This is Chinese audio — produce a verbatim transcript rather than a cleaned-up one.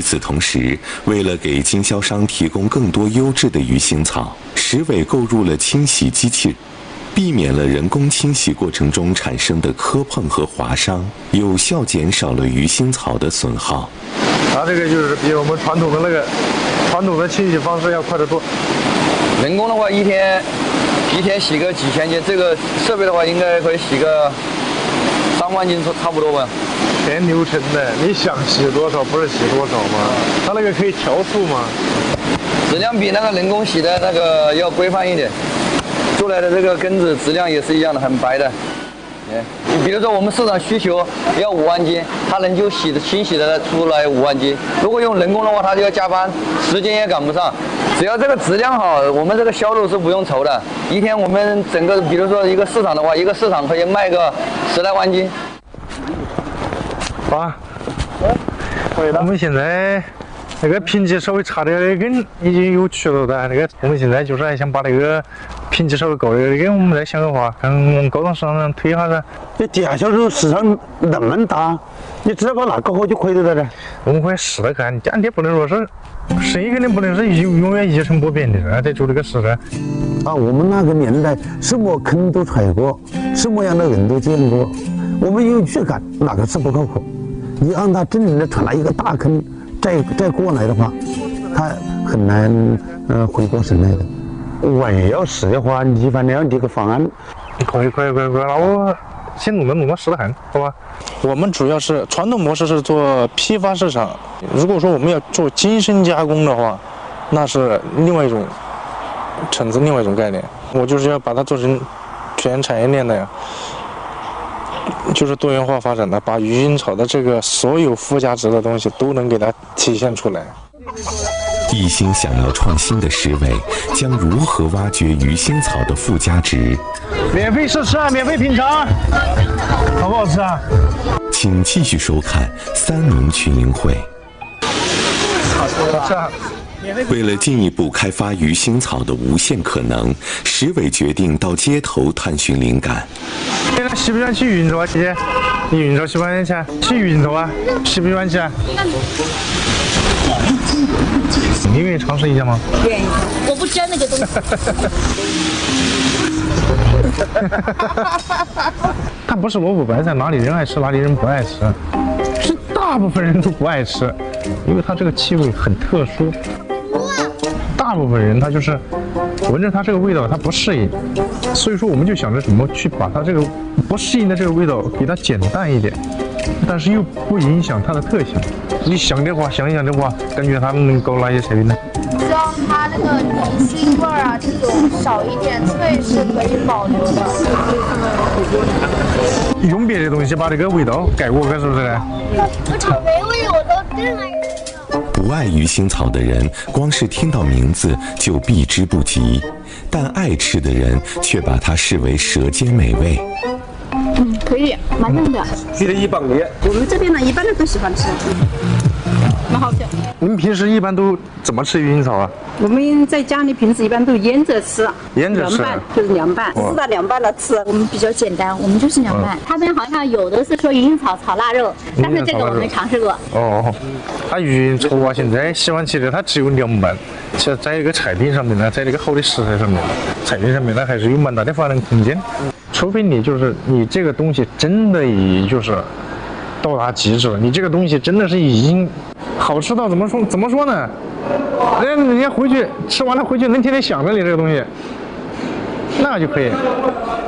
此同时，为了给经销商提供更多优质的鱼腥草，石委购入了清洗机器，避免了人工清洗过程中产生的磕碰和划伤，有效减少了鱼腥草的损耗。 它这个就是比我们传统的那个传统的清洗方式要快得多。 人工的话，一天一天洗个几千斤，这个设备的话，应该可以洗个三万斤差不多吧。 全流程的，你想洗多少不是洗多少吗？它那个可以调速吗？ 质量比那个人工洗的那个要规范一点，出来的这个根子质量也是一样的，很白的。你比如说我们市场需求要五万斤，它能就洗的清洗的出来五万斤。如果用人工的话，它就要加班，时间也赶不上。只要这个质量好，我们这个销路是不用愁的。一天我们整个，比如说一个市场的话，一个市场可以卖个十来万斤。 爸，我们现在那个品质稍微差点的根已经有渠道的，那个我们现在就是还想把那个品质稍微高的根，我们再想个话，看往高档市场上推一下子。 这地下销售市场那么大，你只要把那搞好就可以了的。 我们可以试着看，但你不能说是生意肯定不能是永永远一成不变的，得做这个事的。 啊，我们那个年代什么坑都踩过，什么样的人都见过，我们有预感哪个是不靠谱。你让他真正的闯了一个大坑，再再过来的话，他很难呃回过神来的。万一要是的话，你反正要提个方案。 可以可以可以可以，那我先弄着弄着试着看，好吧？ 我们主要是传统模式是做批发市场，如果说我们要做精深加工的话，那是另外一种层次，另外一种概念。我就是要把它做成全产业链的呀。就是多元化发展的，把鱼腥草的这个所有附加值的东西都能给它体现出来。 一心想要创新的石委将如何挖掘鱼腥草的附加值？ 免费试吃啊，免费品尝，好不好吃啊？ 请继续收看三明群英会。 好吃，好吃啊！ 为了进一步开发鱼腥草的无限可能，石委决定到街头探寻灵感。 喜不喜欢吃鱼腥草啊，姐姐？你鱼腥草喜欢吃？吃鱼腥草啊？喜不喜欢吃？你愿意尝试一下吗？ 愿意。我不沾那个东西。 它不是萝卜白菜，哪里人爱吃，哪里人不爱吃，是大部分人都不爱吃，因为它这个气味很特殊。大部分人他就是闻着它这个味道，他不适应，所以说我们就想着怎么去把它这个不适应的这个味道给它减淡一点，但是又不影响它的特性。你想的话，想一想的话，感觉他们能搞哪些菜品呢？ 希望它那个泥腥味儿啊，这种少一点，脆是可以保留的。 用别的东西把这个味道盖过，是不是呢？ 我草莓味我都这么。 不爱鱼腥草的人，光是听到名字就避之不及；但爱吃的人却把它视为舌尖美味。 嗯，可以，蛮嫩的。 记得一棒的。 我们这边呢，一般人都喜欢吃，蛮好吃。 你们平时一般都怎么吃鱼腥草啊？ 我们在家里平时一般都腌着吃， 腌着吃， 凉拌就是凉拌，四到凉拌了吃。 我们比较简单，我们就是凉拌。 他们好像有的是说鱼腥草炒腊肉，但是这个我没尝试过。 哦，它鱼腥草啊，现在喜欢吃的它只有凉拌，其实在一个菜品上面呢，在这个好的食材上面，菜品上面呢还是有蛮大的发展空间。除非你就是你这个东西真的已就是到达极致了，你这个东西真的是已经好吃到怎么说怎么说呢？人人家回去吃完了回去能天天想着你这个东西，那就可以。